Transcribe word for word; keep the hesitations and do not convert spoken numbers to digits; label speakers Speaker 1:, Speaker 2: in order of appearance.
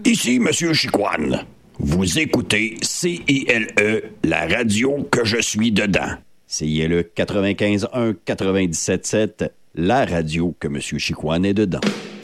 Speaker 1: Ici Monsieur Chicoine. Vous écoutez C I L E, la radio que je suis dedans.
Speaker 2: C I L E quatre-vingt-quinze un quatre-vingt-dix-sept sept, la radio que Monsieur Chicoine est dedans.